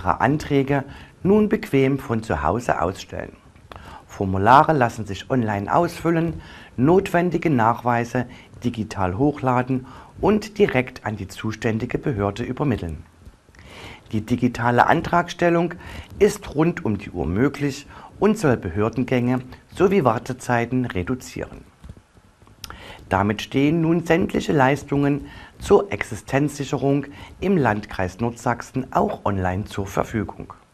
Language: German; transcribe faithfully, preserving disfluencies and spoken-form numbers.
Ihre Anträge nun bequem von zu Hause aus stellen. Formulare lassen sich online ausfüllen, notwendige Nachweise digital hochladen und direkt an die zuständige Behörde übermitteln. Die digitale Antragstellung ist rund um die Uhr möglich und soll Behördengänge sowie Wartezeiten reduzieren. Damit stehen nun sämtliche Leistungen zur Existenzsicherung im Landkreis Nordsachsen auch online zur Verfügung.